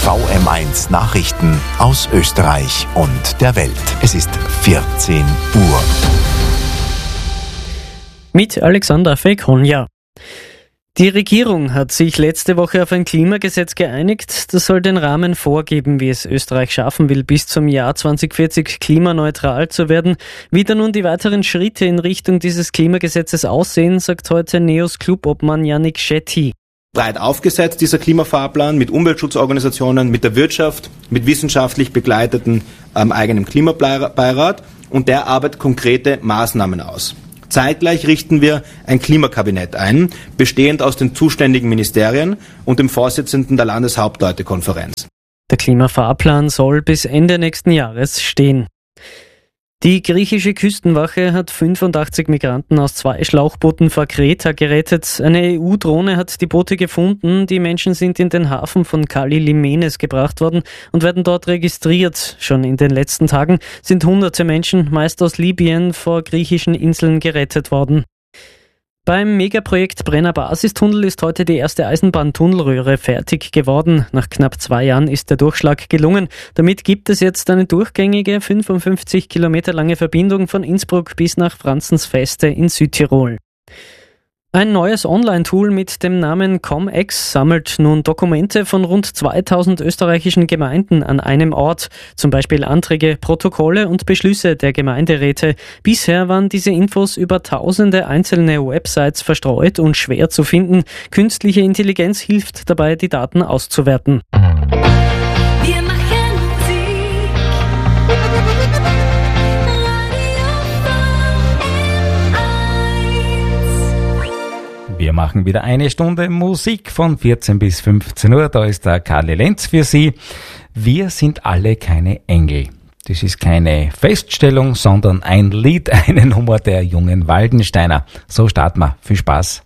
VM1 Nachrichten aus Österreich und der Welt. Es ist 14 Uhr. Mit Alexander Fekonja. Die Regierung hat sich letzte Woche auf ein Klimagesetz geeinigt. Das soll den Rahmen vorgeben, wie es Österreich schaffen will, bis zum Jahr 2040 klimaneutral zu werden. Wie da nun die weiteren Schritte in Richtung dieses Klimagesetzes aussehen, sagt heute NEOS Clubobmann Yannick Shetty. Breit aufgesetzt, dieser Klimafahrplan, mit Umweltschutzorganisationen, mit der Wirtschaft, mit wissenschaftlich begleiteten eigenem Klimabeirat, und der arbeitet konkrete Maßnahmen aus. Zeitgleich richten wir ein Klimakabinett ein, bestehend aus den zuständigen Ministerien und dem Vorsitzenden der Landeshauptleutekonferenz. Der Klimafahrplan soll bis Ende nächsten Jahres stehen. Die griechische Küstenwache hat 85 Migranten aus 2 Schlauchbooten vor Kreta gerettet. Eine EU-Drohne hat die Boote gefunden. Die Menschen sind in den Hafen von Kallimenes gebracht worden und werden dort registriert. Schon in den letzten Tagen sind hunderte Menschen, meist aus Libyen, vor griechischen Inseln gerettet worden. Beim Megaprojekt Brenner Basistunnel ist heute die erste Eisenbahntunnelröhre fertig geworden. Nach knapp 2 Jahren ist der Durchschlag gelungen. Damit gibt es jetzt eine durchgängige 55 Kilometer lange Verbindung von Innsbruck bis nach Franzensfeste in Südtirol. Ein neues Online-Tool mit dem Namen ComEx sammelt nun Dokumente von rund 2000 österreichischen Gemeinden an einem Ort, zum Beispiel Anträge, Protokolle und Beschlüsse der Gemeinderäte. Bisher waren diese Infos über tausende einzelne Websites verstreut und schwer zu finden. Künstliche Intelligenz hilft dabei, die Daten auszuwerten. Wir machen wieder eine Stunde Musik von 14 bis 15 Uhr. Da ist der Karli Lenz für Sie. Wir sind alle keine Engel. Das ist keine Feststellung, sondern ein Lied, eine Nummer der jungen Waldensteiner. So starten wir. Viel Spaß.